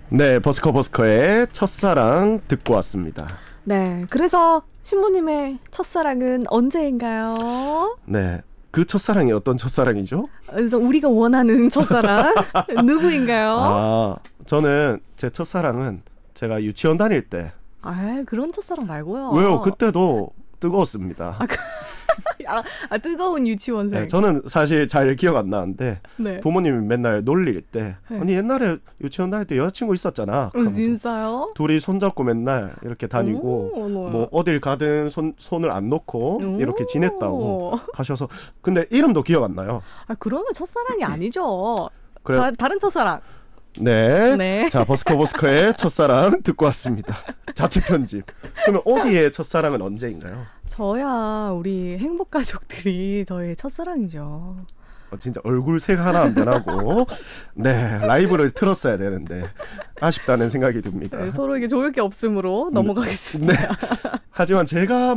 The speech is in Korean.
네, 버스커의 첫사랑 듣고 왔습니다. 네, 그래서 신부님의 첫사랑은 언제인가요? 네, 그 첫사랑이 어떤 첫사랑이죠? 그래서 우리가 원하는 첫사랑 누구인가요? 아, 저는 제 첫사랑은 제가 유치원 다닐 때. 아, 그런 첫사랑 말고요. 왜요? 그때도 뜨거웠습니다. 뜨거운 유치원생. 네, 저는 사실 잘 기억 안 나는데 네. 부모님이 맨날 놀릴 때 네. 아니 옛날에 유치원 다닐 때 여자친구 있었잖아. 하면서 진짜요? 둘이 손잡고 맨날 이렇게 다니고 뭐 어딜 가든 손을 안 놓고 이렇게 지냈다고 하셔서 근데 이름도 기억 안 나요. 아, 그러면 첫사랑이 아니죠. 그래. 다른 첫사랑. 네. 네. 자, 버스커의 첫사랑 듣고 왔습니다. 자체 편집. 그러면 오디의 첫사랑은 언제인가요? 저야 우리 행복가족들이 저의 첫사랑이죠. 진짜 얼굴색 하나 안 변하고 네, 라이브를 틀었어야 되는데 아쉽다는 생각이 듭니다. 네, 서로에게 좋을 게 없으므로 넘어가겠습니다. 네. 하지만 제가